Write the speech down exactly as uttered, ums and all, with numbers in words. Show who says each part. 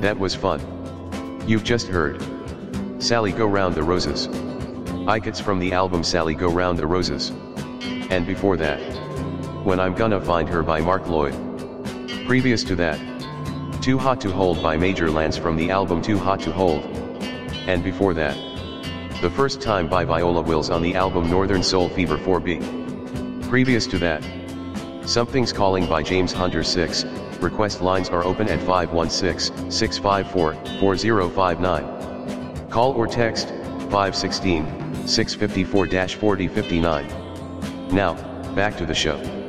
Speaker 1: That was fun. You've just heard Sally Go Round the Roses. Icats from the album Sally Go Round the Roses. And before that, When I'm Gonna Find Her by Mark Lloyd. Previous to that, Too Hot to Hold by Major Lance from the album Too Hot to Hold. And before that, The First Time by Viola Wills on the album Northern Soul Fever four B. Previous to that, Something's Calling by James Hunter six. Request lines are open at five one six, six five four, four zero five nine. Call or text five one six, six five four, four zero five nine. Now, back to the show.